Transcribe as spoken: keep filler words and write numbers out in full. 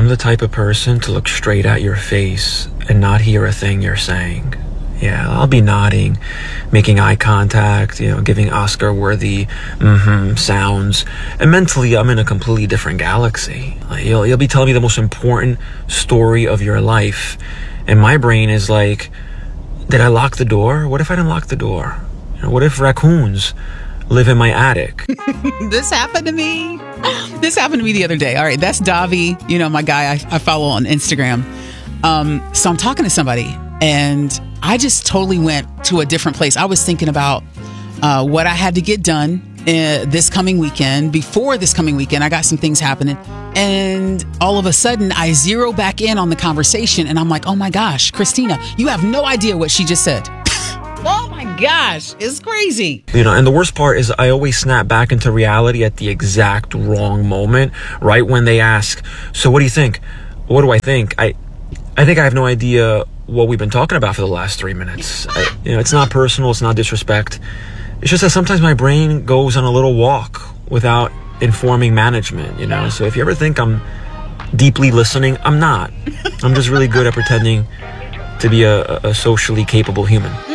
I'm the type of person to look straight at your face and not hear a thing you're saying. Yeah, I'll be nodding, making eye contact, you know, giving Oscar-worthy mm-hmm sounds. And mentally, I'm in a completely different galaxy. Like, you'll, you'll be telling me the most important story of your life. And my brain is like, did I lock the door? What if I didn't lock the door? You know, what if raccoons live in my attic? This happened to me. This happened to me the other day. All right, that's Davi, you know, my guy I, I follow on Instagram. Um, so I'm talking to somebody, and I just totally went to a different place. I was thinking about uh, what I had to get done uh, this coming weekend. Before this coming weekend, I got some things happening. And all of a sudden, I zero back in on the conversation. And I'm like, oh my gosh, Christina, you have no idea what she just said. Oh my gosh, it's crazy. You know, and the worst part is I always snap back into reality at the exact wrong moment, right when they ask, so what do you think? What do I think? I, I think I have no idea what we've been talking about for the last three minutes. I, you know, it's not personal. It's not disrespect. It's just that sometimes my brain goes on a little walk without informing management, you know? So if you ever think I'm deeply listening, I'm not. I'm just really good at pretending to be a, a socially capable human.